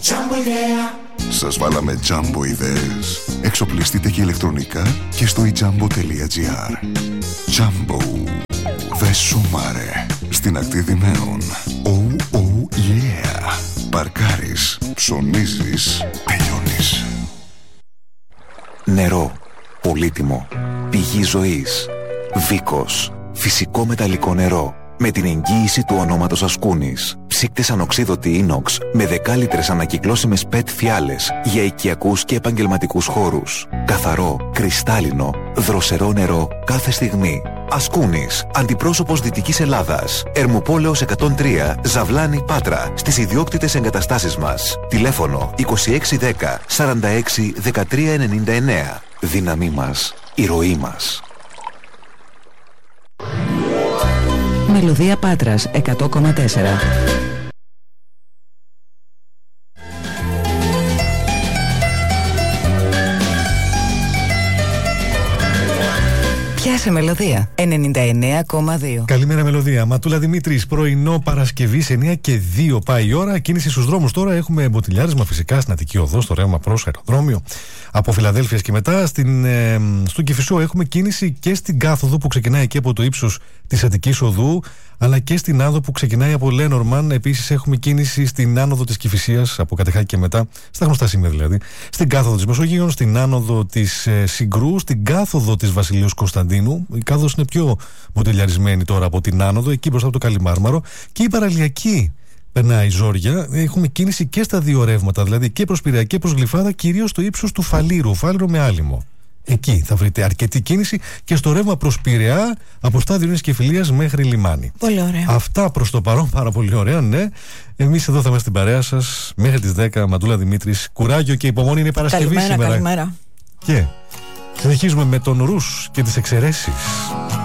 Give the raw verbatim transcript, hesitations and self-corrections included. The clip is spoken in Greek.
Σας βάλαμε Jumbo ιδέες. Εξοπλιστείτε και ηλεκτρονικά και στο ijambo.gr. Jumbo. Δε σούμαρε. Στην ακτή Δημαίων. Oh, oh, yeah. Παρκάρεις, ψωνίζεις, τελειώνεις. Νερό. Πολύτιμο. Πηγή ζωής. Βίκος. Φυσικό μεταλλικό νερό. Με την εγγύηση του ονόματος Ασκούνης. Ψύκτες ανοξίδωτη ίνοξ με δέκα λίτρες ανακυκλώσιμες πετ φιάλες για οικιακούς και επαγγελματικούς χώρους. Καθαρό, κρυστάλλινο, δροσερό νερό κάθε στιγμή. Ασκούνης, αντιπρόσωπος Δυτικής Ελλάδας. Ερμοπόλεως εκατόν τρία, Ζαβλάνη, Πάτρα, στις ιδιόκτητες εγκαταστάσεις μας. Τηλέφωνο είκοσι έξι δέκα σαράντα έξι δεκατρία ενενήντα εννέα. Δύναμή μας, η ροή μας. Μελωδία Πάτρας εκατό κόμμα τέσσερα. Πιάσε Μελωδία ενενήντα εννέα κόμμα δύο. Καλημέρα Μελωδία. Ματούλα Δημήτρης, πρωινό Παρασκευής εννιά και δύο πάει η ώρα. Κίνηση στους δρόμους τώρα. Έχουμε μποτιλιάρισμα φυσικά στην Αττική Οδό, στο ρεύμα προς αεροδρόμιο. Από Φιλαδέλφειας και μετά στην, ε, στον Κηφισό έχουμε κίνηση και στην κάθοδο που ξεκινάει και από το ύψος της Αττικής Οδού, αλλά και στην άδο που ξεκινάει από Λένορμαν. Επίσης έχουμε κίνηση στην άνοδο της Κηφισίας, από Κατεχάκη και μετά, στα γνωστά σημεία δηλαδή. Στην κάθοδο της Μεσογείων, στην άνοδο της ε, Συγκρού, στην κάθοδο της Βασιλείως Κωνσταντίνου. Η κάθοδος είναι πιο μποτιλιαρισμένη τώρα από την άνοδο, εκεί μπροστά από το Καλιμάρμαρο. Και η παραλιακή περνάει ζόρια. Έχουμε κίνηση και στα δύο ρεύματα, δηλαδή και προς Πειραιά και προς Γλυφάδα, κυρίως στο ύψος του Φαλήρου, Φάληρο με Άλυμο. Εκεί θα βρείτε αρκετή κίνηση και στο ρεύμα προς Πειραιά, από στάδιο Ειρήνης και Φιλίας μέχρι λιμάνι. Πολύ ωραία. Αυτά προς το παρόν, πάρα πολύ ωραία, ναι. Εμείς εδώ θα είμαστε στην παρέα σας μέχρι τις δέκα. Ματούλα Δημήτρης, κουράγιο και υπομονή, είναι Παρασκευή καλημέρα, σήμερα. Καλημέρα. Και συνεχίζουμε με τον Ρους και τις εξαιρέσεις.